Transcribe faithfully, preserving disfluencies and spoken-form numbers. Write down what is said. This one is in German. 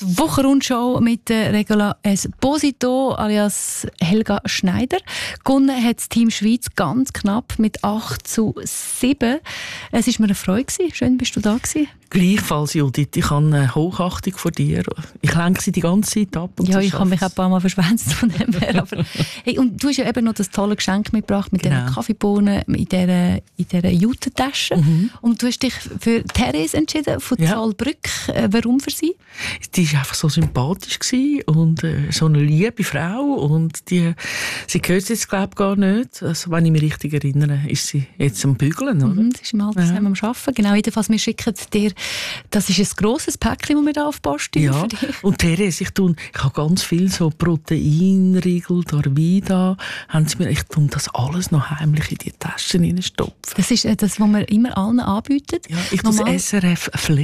die Wochenrundschau mit der Regula Esposito alias Helga Schneider. Gewonnen hat das Team Schweiz ganz knapp mit acht zu sieben. Es war mir eine Freude. Schön, bist du da gewesen. Gleichfalls, Judith. Ich habe eine Hochachtung vor dir. Ich lenke sie die ganze Zeit ab. Und ja, ich habe mich auch ein paar Mal verschwänzt von dem her. Aber, hey, und du hast ja eben noch das tolle Geschenk mitgebracht mit genau. diesen Kaffeebohnen in dieser, in dieser Jutetasche. Mhm. Und du hast dich für Therese entschieden, von ja. Zollbrück. Warum für sie? Die war einfach so sympathisch gewesen und äh, so eine liebe Frau. Und die, sie gehört es jetzt, glaube ich, gar nicht. Also, wenn ich mich richtig erinnere, ist sie jetzt am Bügeln, oder? Mhm, sie ist im Altersheim ja. am Arbeiten. Genau, jedenfalls, wir schicken dir, das ist ein grosses Päckchen, das wir da auf Post tun. Ja, und Therese, ich, tue, ich habe ganz viel so Proteinriegel, Darvida, haben sie mir, ich tue das alles noch heimlich in die Taschen reinstopfen. Das ist das, was wir immer allen anbieten. Ja, ich tue das S R F Flair.